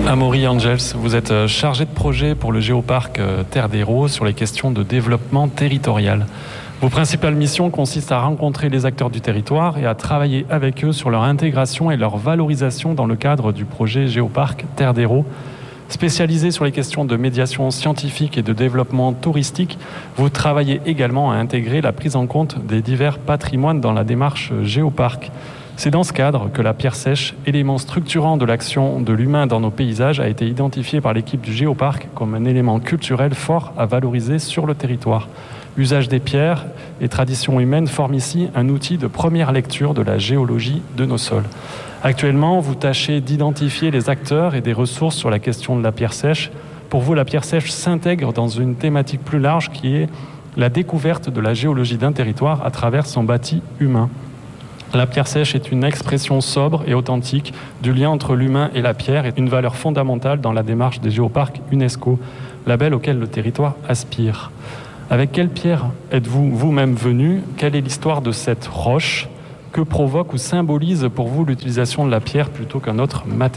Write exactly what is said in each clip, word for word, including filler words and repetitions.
Amaury Angels, vous êtes chargé de projet pour le Géoparc Terre d'Hérault sur les questions de développement territorial. Vos principales missions consistent à rencontrer les acteurs du territoire et à travailler avec eux sur leur intégration et leur valorisation dans le cadre du projet Géoparc Terre d'Hérault. Spécialisé sur les questions de médiation scientifique et de développement touristique, vous travaillez également à intégrer la prise en compte des divers patrimoines dans la démarche Géoparc. C'est dans ce cadre que la pierre sèche, élément structurant de l'action de l'humain dans nos paysages, a été identifiée par l'équipe du Géoparc comme un élément culturel fort à valoriser sur le territoire. L'usage des pierres et traditions humaines forment ici un outil de première lecture de la géologie de nos sols. Actuellement, vous tâchez d'identifier les acteurs et des ressources sur la question de la pierre sèche. Pour vous, la pierre sèche s'intègre dans une thématique plus large qui est la découverte de la géologie d'un territoire à travers son bâti humain. La pierre sèche est une expression sobre et authentique du lien entre l'humain et la pierre et une valeur fondamentale dans la démarche des géoparcs UNESCO, label auquel le territoire aspire. Avec quelle pierre êtes-vous vous-même venu ? Quelle est l'histoire de cette roche ? Que provoque ou symbolise pour vous l'utilisation de la pierre plutôt qu'un autre matériau ?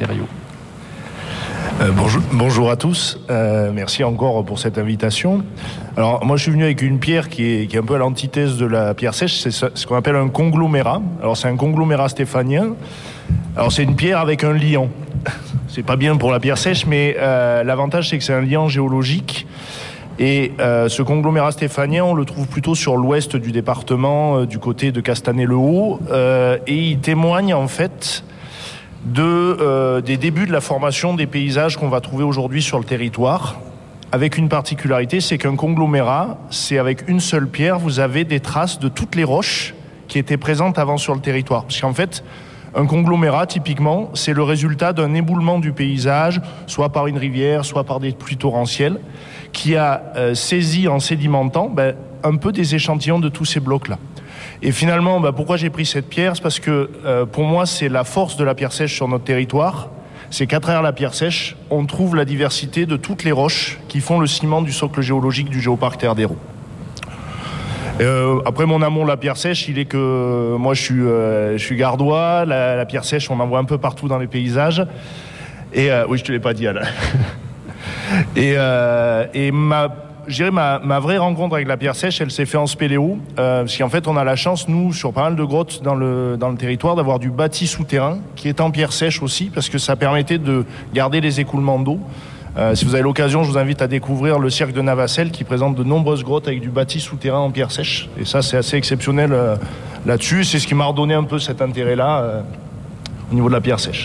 Euh, bonjour, bonjour à tous, euh, merci encore pour cette invitation. Alors moi je suis venu avec une pierre qui est, qui est un peu à l'antithèse de la pierre sèche, c'est ce, ce qu'on appelle un conglomérat. Alors c'est un conglomérat stéphanien, alors c'est une pierre avec un liant. C'est pas bien pour la pierre sèche, mais euh, l'avantage c'est que c'est un liant géologique. Et euh, ce conglomérat stéphanien, on le trouve plutôt sur l'ouest du département, euh, du côté de Castanet-le-Haut, euh, et il témoigne en fait de, euh, des débuts de la formation des paysages qu'on va trouver aujourd'hui sur le territoire, avec une particularité, c'est qu'un conglomérat, c'est avec une seule pierre, vous avez des traces de toutes les roches qui étaient présentes avant sur le territoire. Parce qu'en fait, un conglomérat, typiquement, c'est le résultat d'un éboulement du paysage, soit par une rivière, soit par des pluies torrentielles, qui a euh, saisi en sédimentant ben, un peu des échantillons de tous ces blocs-là. Et finalement, ben, pourquoi j'ai pris cette pierre ? C'est parce que euh, pour moi, c'est la force de la pierre sèche sur notre territoire. C'est qu'à travers la pierre sèche, on trouve la diversité de toutes les roches qui font le ciment du socle géologique du Géoparc Terre d'Hérault. Euh, après mon amour de la pierre sèche, il est que moi je suis, euh, je suis gardois, la, la pierre sèche on en voit un peu partout dans les paysages. Et euh, oui, je te l'ai pas dit Alain. et, euh, et ma, je dirais ma, ma vraie rencontre avec la pierre sèche, elle s'est faite en spéléo, euh, parce qu'en fait on a la chance nous sur pas mal de grottes dans le dans le territoire d'avoir du bâti souterrain qui est en pierre sèche aussi, parce que ça permettait de garder les écoulements d'eau. Euh, si vous avez l'occasion, je vous invite à découvrir le cirque de Navacelles qui présente de nombreuses grottes avec du bâti souterrain en pierre sèche. Et ça, c'est assez exceptionnel euh, là-dessus. C'est ce qui m'a redonné un peu cet intérêt-là euh, au niveau de la pierre sèche.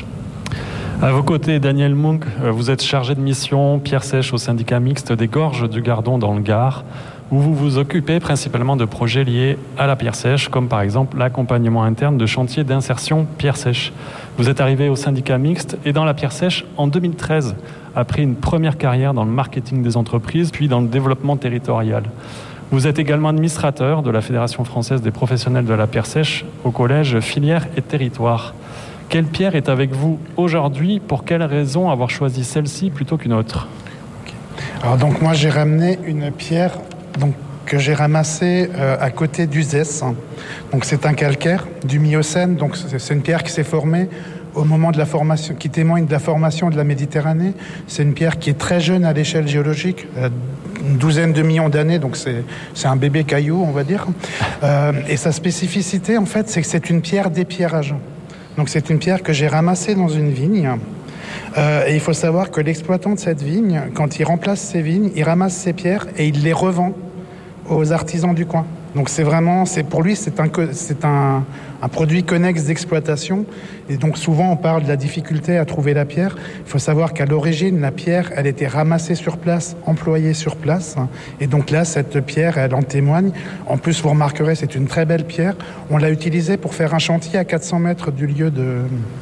À vos côtés, Daniel Munk, vous êtes chargé de mission pierre sèche au syndicat mixte des Gorges du Gardon dans le Gard, où vous vous occupez principalement de projets liés à la pierre sèche, comme par exemple l'accompagnement interne de chantiers d'insertion pierre sèche. Vous êtes arrivé au syndicat mixte et dans la pierre sèche en deux mille treize, après une première carrière dans le marketing des entreprises, puis dans le développement territorial. Vous êtes également administrateur de la Fédération française des professionnels de la pierre sèche au collège Filières et Territoires. Quelle pierre est avec vous aujourd'hui ? Pour quelle raison avoir choisi celle-ci plutôt qu'une autre ? Alors donc moi j'ai ramené une pierre donc, que j'ai ramassée euh, à côté d'Uzès. Donc c'est un calcaire du Miocène, donc c'est, c'est une pierre qui s'est formée au moment de la formation, qui témoigne de la formation de la Méditerranée. C'est une pierre qui est très jeune à l'échelle géologique, euh, une douzaine de millions d'années, donc c'est, c'est un bébé caillou, on va dire. Euh, et sa spécificité, en fait, c'est que c'est une pierre d'épiérage. Donc c'est une pierre que j'ai ramassée dans une vigne. Euh, et il faut savoir que l'exploitant de cette vigne, quand il remplace ses vignes, il ramasse ses pierres et il les revend aux artisans du coin. Donc c'est vraiment, c'est pour lui, c'est un, c'est un, un produit connexe d'exploitation. Et donc souvent on parle de la difficulté à trouver la pierre. Il faut savoir qu'à l'origine, la pierre, elle était ramassée sur place, employée sur place. Et donc là, cette pierre, elle en témoigne. En plus, vous remarquerez, c'est une très belle pierre. On l'a utilisée pour faire un chantier à quatre cents mètres du lieu de,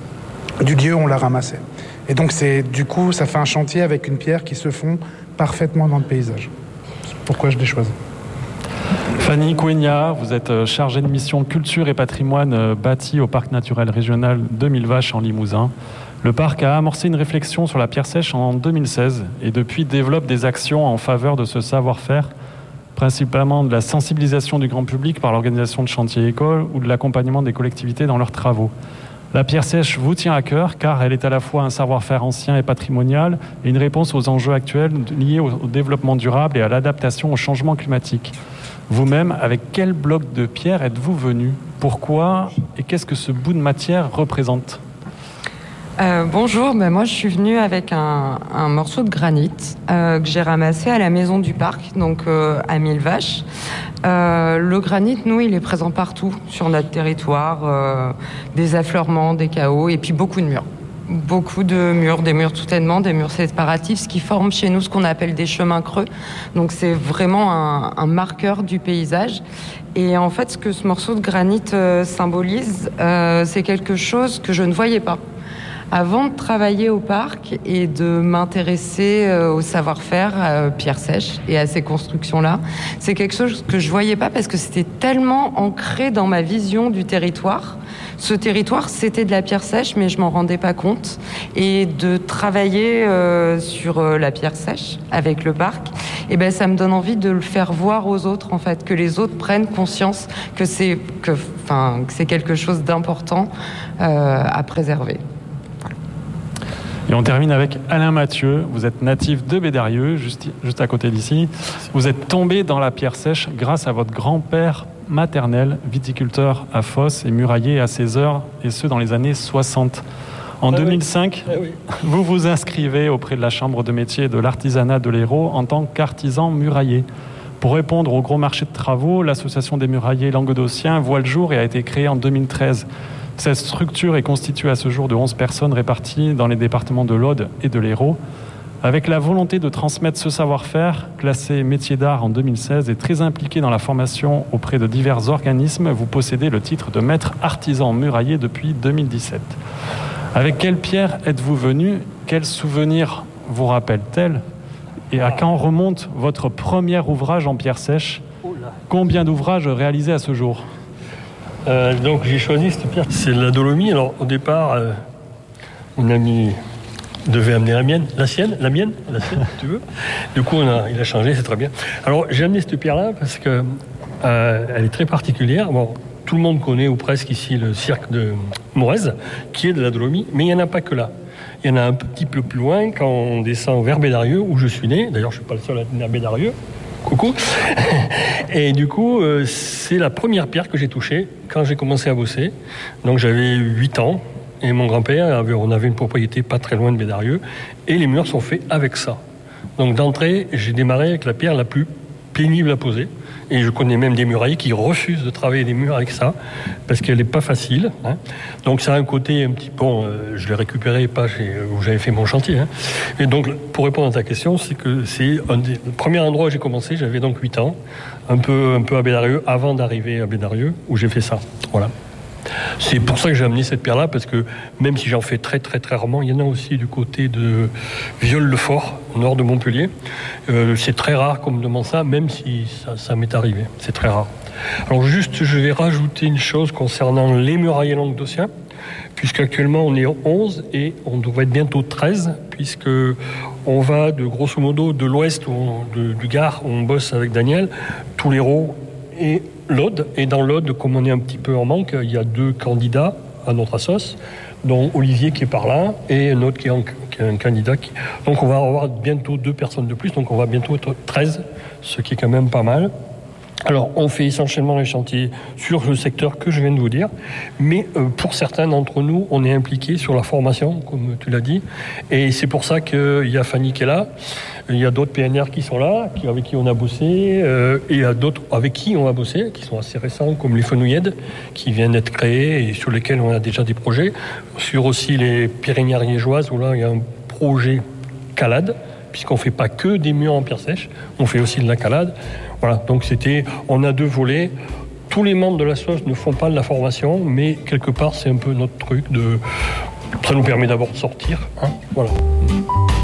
du lieu où on l'a ramassée. Et donc c'est, du coup, ça fait un chantier avec une pierre qui se fond parfaitement dans le paysage. C'est pourquoi je l'ai choisi. Fanny Kouenia, vous êtes chargée de mission culture et patrimoine bâti au parc naturel régional de Mille Vaches en Limousin. Le parc a amorcé une réflexion sur la pierre sèche en deux mille seize et depuis développe des actions en faveur de ce savoir-faire, principalement de la sensibilisation du grand public par l'organisation de chantiers écoles ou de l'accompagnement des collectivités dans leurs travaux. La pierre sèche vous tient à cœur car elle est à la fois un savoir-faire ancien et patrimonial et une réponse aux enjeux actuels liés au développement durable et à l'adaptation au changement climatique. Vous-même, avec quel bloc de pierre êtes-vous venu? Pourquoi et qu'est-ce que ce bout de matière représente? Euh, bonjour, ben moi je suis venue avec un, un morceau de granit euh, que j'ai ramassé à la maison du parc, donc euh, à Mille Vaches. Euh, le granit, nous, il est présent partout sur notre territoire, euh, des affleurements, des chaos et puis beaucoup de murs. Beaucoup de murs, des murs soutènement, des murs séparatifs, ce qui forme chez nous ce qu'on appelle des chemins creux. Donc c'est vraiment un, un marqueur du paysage. Et en fait, ce que ce morceau de granit euh, symbolise, euh, c'est quelque chose que je ne voyais pas. Avant de travailler au parc et de m'intéresser au savoir-faire, à pierre sèche et à ces constructions-là, c'est quelque chose que je voyais pas parce que c'était tellement ancré dans ma vision du territoire. Ce territoire, c'était de la pierre sèche, mais je m'en rendais pas compte. Et de travailler euh, sur euh, la pierre sèche avec le parc, eh ben, ça me donne envie de le faire voir aux autres, en fait, que les autres prennent conscience que c'est, que, enfin, que c'est quelque chose d'important euh, à préserver. Et on termine avec Alain Mathieu. Vous êtes natif de Bédarieux, juste, juste à côté d'ici. Vous êtes tombé dans la pierre sèche grâce à votre grand-père maternel, viticulteur à Fos et murailler à ses heures, et ce dans les années soixante. En ah deux mille cinq, oui. Ah oui. Vous vous inscrivez auprès de la Chambre de métier de l'artisanat de l'Hérault en tant qu'artisan murailler. Pour répondre au gros marché de travaux, l'association des muraillers languedociens voit le jour et a été créée en deux mille treize. Cette structure est constituée à ce jour de onze personnes réparties dans les départements de l'Aude et de l'Hérault, avec la volonté de transmettre ce savoir-faire, classé métier d'art en deux mille seize et très impliqué dans la formation auprès de divers organismes. Vous possédez le titre de maître artisan murailler depuis deux mille dix-sept. Avec quelle pierre êtes-vous venu? Quels souvenirs vous rappelle-t-elle? Et à quand remonte votre premier ouvrage en pierre sèche? Combien d'ouvrages réalisés à ce jour? Euh, donc j'ai choisi cette pierre, c'est la dolomie. Alors au départ, euh, mon ami devait amener la mienne, la sienne, la mienne, la sienne, si tu veux. Du coup, on a, il a changé, c'est très bien. Alors j'ai amené cette pierre-là parce que euh, elle est très particulière. Bon, tout le monde connaît ou presque ici le cirque de Morez, qui est de la dolomie, mais il n'y en a pas que là. Il y en a un petit peu plus loin quand on descend vers Bédarieux, où je suis né. D'ailleurs, je ne suis pas le seul à être à Bédarieux. Coucou. Et du coup, euh, c'est la première pierre que j'ai touchée quand j'ai commencé à bosser. Donc j'avais huit ans et mon grand-père, avait, on avait une propriété pas très loin de Bédarieux et les murs sont faits avec ça. Donc d'entrée, j'ai démarré avec la pierre la plus pénible à poser. Et je connais même des murailles qui refusent de travailler des murs avec ça parce qu'elle n'est pas facile. Hein. Donc ça a un côté un petit peu... Bon, euh, je l'ai récupéré pas chez, où j'avais fait mon chantier. Hein. Et donc, pour répondre à ta question, c'est que c'est un des le premier endroit où j'ai commencé, j'avais donc huit ans, un peu, un peu à Bédarieux, avant d'arriver à Bédarieux, où j'ai fait ça. Voilà. C'est pour ça que j'ai amené cette pierre-là, parce que même si j'en fais très très très rarement, il y en a aussi du côté de Viol-le-Fort, au nord de Montpellier. Euh, c'est très rare qu'on me demande ça, même si ça, ça m'est arrivé. C'est très rare. Alors juste, je vais rajouter une chose concernant les muraillers languedociens, puisqu'actuellement on est onze et on devrait être bientôt treize, puisque on va de grosso modo de l'ouest de, du Gard, où on bosse avec Daniel, tous les l'Hérault et l'Aude. Et dans l'Aude, comme on est un petit peu en manque, il y a deux candidats à notre assos, dont Olivier qui est par là et un autre qui est, en, qui est un candidat. Qui... Donc on va avoir bientôt deux personnes de plus, donc on va bientôt être treize, ce qui est quand même pas mal. Alors, on fait essentiellement les chantiers sur le secteur que je viens de vous dire, mais euh, pour certains d'entre nous, on est impliqué sur la formation, comme tu l'as dit, et c'est pour ça qu'il y a Fanny qui est là, il y a d'autres P N R qui sont là, qui, avec qui on a bossé, euh, et il y a d'autres avec qui on a bossé, qui sont assez récents, comme les Fenouillèdes, qui viennent d'être créés et sur lesquels on a déjà des projets, sur aussi les Pyrénées ariégeoises, où là, il y a un projet calade, puisqu'on ne fait pas que des murs en pierre sèche, on fait aussi de la calade. Voilà, donc c'était, on a deux volets. Tous les membres de la S O S ne font pas de la formation, mais quelque part, c'est un peu notre truc de... Ça nous permet d'abord de sortir. Hein, voilà.